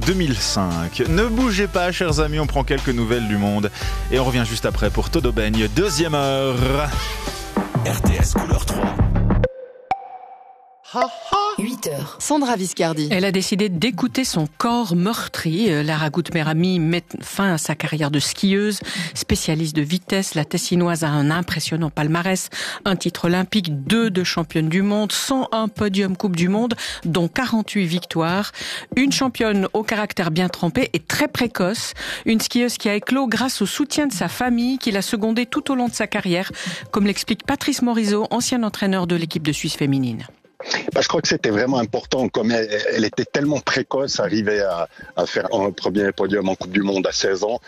2005. Ne bougez pas, chers amis, on prend quelques nouvelles du monde et on revient juste après pour Todo Baigne, deuxième heure. RTS couleur 3. 8h. Sandra Viscardi. Elle a décidé d'écouter son corps meurtri. Lara Goutmerami met fin à sa carrière de skieuse, spécialiste de vitesse. La Tessinoise a un impressionnant palmarès, un titre olympique, 2 de championne du monde, 101 podiums Coupe du Monde, dont 48 victoires. Une championne au caractère bien trempé et très précoce. Une skieuse qui a éclos grâce au soutien de sa famille, qui l'a secondée tout au long de sa carrière, comme l'explique Patrice Morisot, ancien entraîneur de l'équipe de Suisse féminine. Je crois que c'était vraiment important, comme elle était tellement précoce, arriver à faire un premier podium en Coupe du Monde à 16 ans.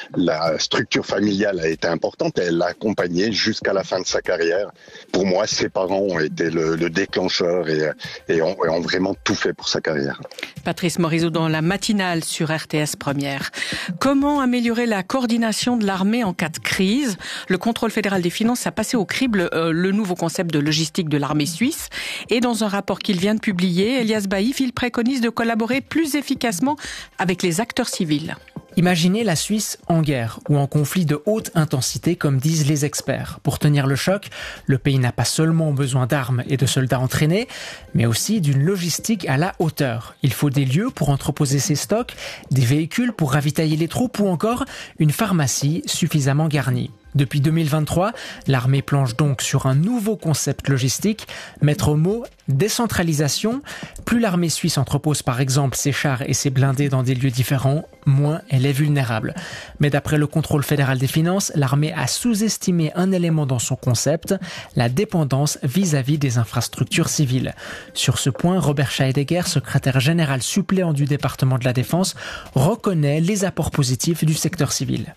La structure familiale a été importante et elle l'a accompagnée jusqu'à la fin de sa carrière. Pour moi, ses parents ont été le déclencheur et ont vraiment tout fait pour sa carrière. Patrice Morisot dans la matinale sur RTS Première. Comment améliorer la coordination de l'armée en cas de crise ? Le contrôle fédéral des finances a passé au crible le nouveau concept de logistique de l'armée suisse. Et dans un rapport qu'il vient de publier, Elias Baïf, il préconise de collaborer plus efficacement avec les acteurs civils. Imaginez la Suisse en guerre ou en conflit de haute intensité, comme disent les experts. Pour tenir le choc, le pays n'a pas seulement besoin d'armes et de soldats entraînés, mais aussi d'une logistique à la hauteur. Il faut des lieux pour entreposer ses stocks, des véhicules pour ravitailler les troupes ou encore une pharmacie suffisamment garnie. Depuis 2023, l'armée planche donc sur un nouveau concept logistique, mettre au mot décentralisation. Plus l'armée suisse entrepose par exemple ses chars et ses blindés dans des lieux différents, moins elle est vulnérable. Mais d'après le contrôle fédéral des finances, l'armée a sous-estimé un élément dans son concept, la dépendance vis-à-vis des infrastructures civiles. Sur ce point, Robert Scheidegger, secrétaire général suppléant du département de la Défense, reconnaît les apports positifs du secteur civil.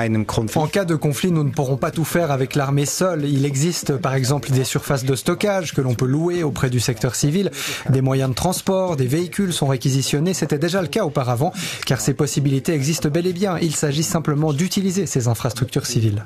En cas de conflit, nous ne pourrons pas tout faire avec l'armée seule. Il existe par exemple des surfaces de stockage que l'on peut louer auprès du secteur civil. Des moyens de transport, des véhicules sont réquisitionnés. C'était déjà le cas auparavant, car ces possibilités existent bel et bien. Il s'agit simplement d'utiliser ces infrastructures civiles.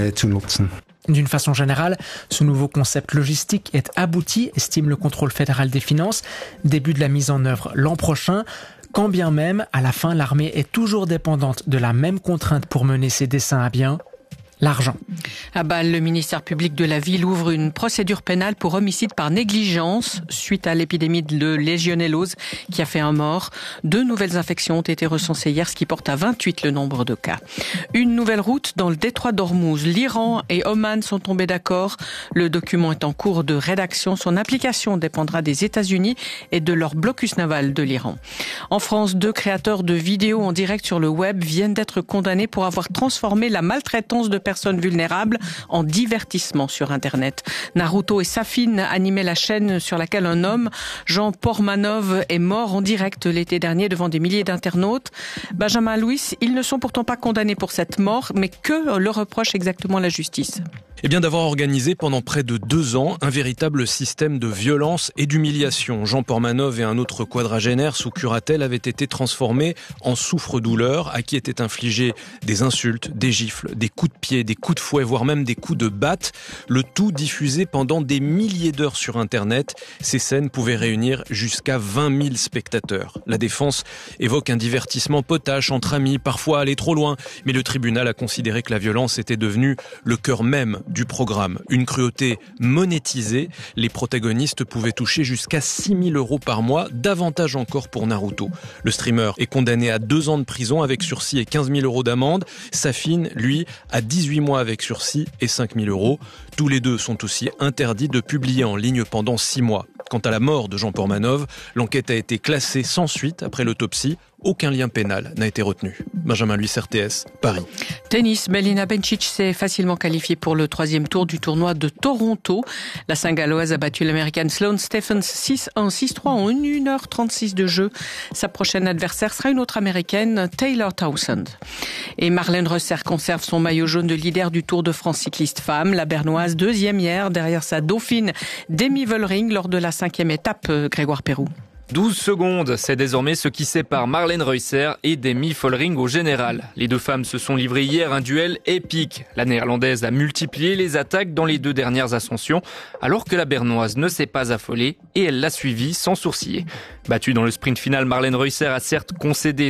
D'une façon générale, ce nouveau concept logistique est abouti, estime le contrôle fédéral des finances. Début de la mise en œuvre l'an prochain. Quand bien même, à la fin, l'armée est toujours dépendante de la même contrainte pour mener ses desseins à bien, l'argent. À Bâle, le ministère public de la ville ouvre une procédure pénale pour homicide par négligence suite à l'épidémie de légionellose qui a fait un mort. 2 nouvelles infections ont été recensées hier, ce qui porte à 28 le nombre de cas. Une nouvelle route dans le détroit d'Ormuz. L'Iran et Oman sont tombés d'accord. Le document est en cours de rédaction. Son application dépendra des États-Unis et de leur blocus naval de l'Iran. En France, 2 créateurs de vidéos en direct sur le web viennent d'être condamnés pour avoir transformé la maltraitance de personnes vulnérables en divertissement sur Internet. Naruto et Safin animaient la chaîne sur laquelle un homme, Jean Portmanov, est mort en direct l'été dernier devant des milliers d'internautes. Benjamin Louis, ils ne sont pourtant pas condamnés pour cette mort, mais que leur reproche exactement la justice ? Eh bien, d'avoir organisé pendant près de 2 ans un véritable système de violence et d'humiliation. Jean Portmanov et un autre quadragénaire sous curatelle avaient été transformés en souffre-douleur, à qui étaient infligées des insultes, des gifles, des coups de pied, des coups de fouet, voire même des coups de batte. Le tout diffusé pendant des milliers d'heures sur Internet. Ces scènes pouvaient réunir jusqu'à 20 000 spectateurs. La défense évoque un divertissement potache entre amis, parfois aller trop loin. Mais le tribunal a considéré que la violence était devenue le cœur même du programme. Une cruauté monétisée. Les protagonistes pouvaient toucher jusqu'à 6 000 € par mois, davantage encore pour Naruto. Le streamer est condamné à 2 ans de prison avec sursis et 15 000 € d'amende. Safin, lui, à 18 mois avec sursis et 5 000 €. Tous les 2 sont aussi interdits de publier en ligne pendant 6 mois. Quant à la mort de Jean Portmanov, l'enquête a été classée sans suite après l'autopsie. Aucun lien pénal n'a été retenu. Benjamin Louis, RTS, Paris. Tennis, Belinda Bencic s'est facilement qualifiée pour le 3e tour du tournoi de Toronto. La Saint-Galloise a battu l'Américaine Sloane Stephens 6-1, 6-3 en 1h36 de jeu. Sa prochaine adversaire sera une autre Américaine, Taylor Townsend. Et Marlène Reusser conserve son maillot jaune de leader du Tour de France cycliste femme. La Bernoise, 2e hier, derrière sa dauphine Demi Vollering lors de la 5e étape, Grégoire Pérou. 12 secondes, c'est désormais ce qui sépare Marlène Reusser et Demi Vollering au général. Les 2 femmes se sont livrées hier un duel épique. La néerlandaise a multiplié les attaques dans les 2 dernières ascensions, alors que la bernoise ne s'est pas affolée et elle l'a suivie sans sourciller. Battue dans le sprint final, Marlène Reusser a certes concédé